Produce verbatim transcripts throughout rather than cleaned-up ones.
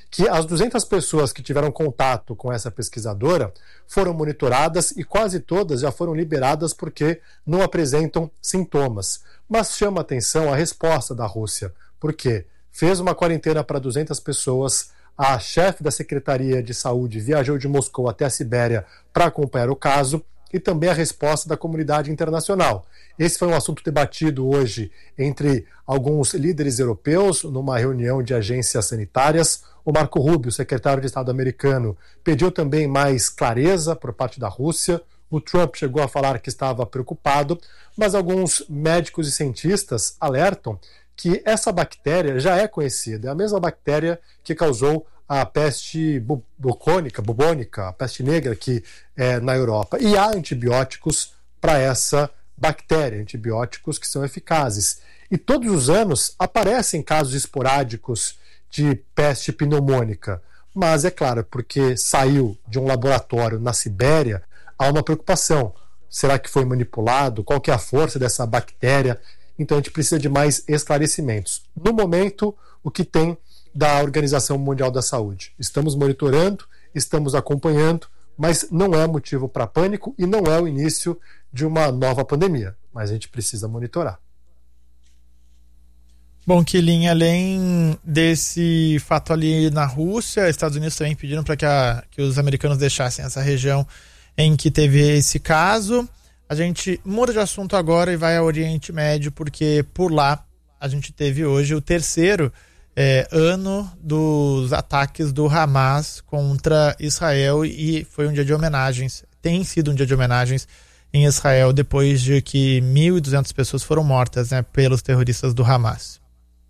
que as duzentas pessoas que tiveram contato com essa pesquisadora foram monitoradas e quase todas já foram liberadas porque não apresentam sintomas. Mas chama atenção a resposta da Rússia, porque fez uma quarentena para duzentas pessoas, a chefe da Secretaria de Saúde viajou de Moscou até a Sibéria para acompanhar o caso, e também a resposta da comunidade internacional. Esse foi um assunto debatido hoje entre alguns líderes europeus numa reunião de agências sanitárias. O Marco Rubio, secretário de Estado americano, pediu também mais clareza por parte da Rússia. O Trump chegou a falar que estava preocupado, mas alguns médicos e cientistas alertam que essa bactéria já é conhecida, é a mesma bactéria que causou a peste bubônica, bubônica, a peste negra aqui é, na Europa. E há antibióticos para essa bactéria, antibióticos que são eficazes. E todos os anos aparecem casos esporádicos de peste pneumônica. Mas é claro, porque saiu de um laboratório na Sibéria, há uma preocupação. Será que foi manipulado? Qual que é a força dessa bactéria? Então a gente precisa de mais esclarecimentos. No momento, o que tem da Organização Mundial da Saúde. Estamos monitorando, estamos acompanhando, mas não é motivo para pânico e não é o início de uma nova pandemia. Mas a gente precisa monitorar. Bom, Quilin, além desse fato ali na Rússia, Estados Unidos também pediram para que, a, que os americanos deixassem essa região em que teve esse caso. A gente muda de assunto agora e vai ao Oriente Médio, porque por lá a gente teve hoje o terceiro É, ano dos ataques do Hamas contra Israel, e foi um dia de homenagens, tem sido um dia de homenagens em Israel depois de que mil e duzentas pessoas foram mortas, né, pelos terroristas do Hamas.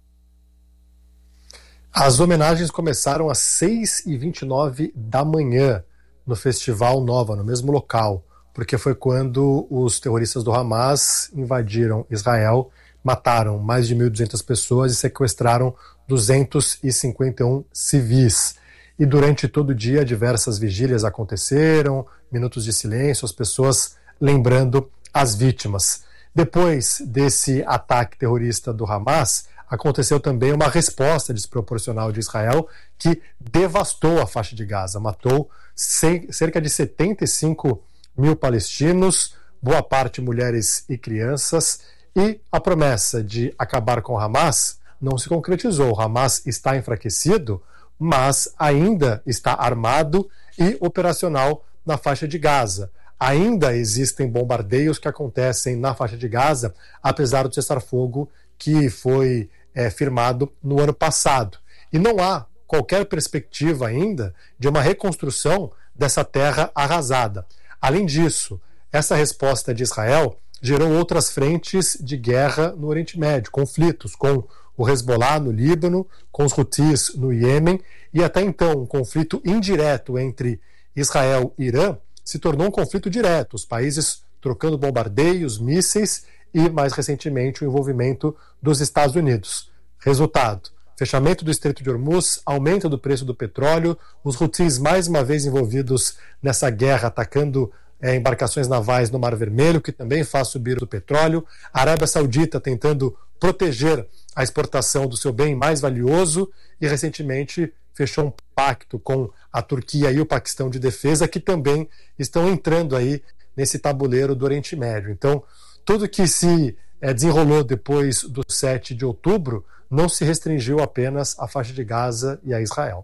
As homenagens começaram às seis e vinte e nove da manhã no Festival Nova, no mesmo local, porque foi quando os terroristas do Hamas invadiram Israel, mataram mais de mil e duzentas pessoas e sequestraram duzentos e cinquenta e um civis. E durante todo o dia diversas vigílias aconteceram, minutos de silêncio, as pessoas lembrando as vítimas. Depois desse ataque terrorista do Hamas, aconteceu também uma resposta desproporcional de Israel que devastou a faixa de Gaza, matou cerca de setenta e cinco mil palestinos, boa parte mulheres e crianças, e a promessa de acabar com o Hamas não se concretizou. O Hamas está enfraquecido, mas ainda está armado e operacional na faixa de Gaza. Ainda existem bombardeios que acontecem na faixa de Gaza, apesar do cessar-fogo que foi é, firmado no ano passado. E não há qualquer perspectiva ainda de uma reconstrução dessa terra arrasada. Além disso, essa resposta de Israel gerou outras frentes de guerra no Oriente Médio, conflitos com o Hezbollah no Líbano, com os Houthis no Iêmen, e até então um conflito indireto entre Israel e Irã se tornou um conflito direto, os países trocando bombardeios, mísseis e, mais recentemente, o envolvimento dos Estados Unidos. Resultado: fechamento do Estreito de Hormuz, aumento do preço do petróleo, os Houthis mais uma vez envolvidos nessa guerra, atacando É, embarcações navais no Mar Vermelho, que também faz subir o petróleo, a Arábia Saudita tentando proteger a exportação do seu bem mais valioso e recentemente fechou um pacto com a Turquia e o Paquistão de defesa, que também estão entrando aí nesse tabuleiro do Oriente Médio. Então, tudo que se é, desenrolou depois do sete de outubro não se restringiu apenas à faixa de Gaza e a Israel.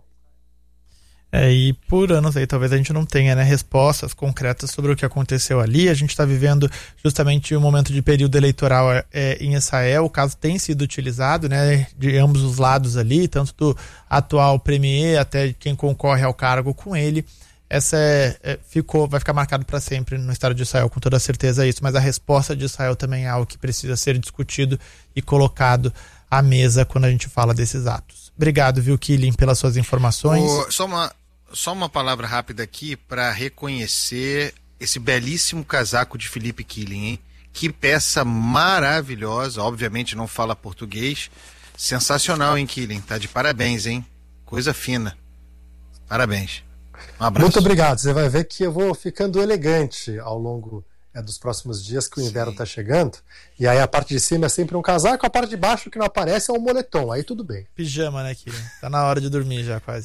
É, e por anos aí talvez a gente não tenha, né, respostas concretas sobre o que aconteceu ali. A gente está vivendo justamente um momento de período eleitoral é, em Israel. O caso tem sido utilizado, né, de ambos os lados ali, tanto do atual premier até quem concorre ao cargo com ele. Essa é, é, ficou, vai ficar marcado para sempre no Estado de Israel, com toda certeza isso, mas a resposta de Israel também é algo que precisa ser discutido e colocado à mesa quando a gente fala desses atos. Obrigado, viu, Quilin, pelas suas informações. O, só uma Só uma palavra rápida aqui para reconhecer esse belíssimo casaco de Philippe Quilin, hein? Que peça maravilhosa, obviamente não fala português. Sensacional, hein, Quilin? Tá de parabéns, hein? Coisa fina. Parabéns. Um abraço. Muito obrigado. Você vai ver que eu vou ficando elegante ao longo é, dos próximos dias, que o inverno está chegando. E aí a parte de cima é sempre um casaco, a parte de baixo que não aparece é um moletom. Aí tudo bem. Pijama, né, Quilin? Tá na hora de dormir já, quase.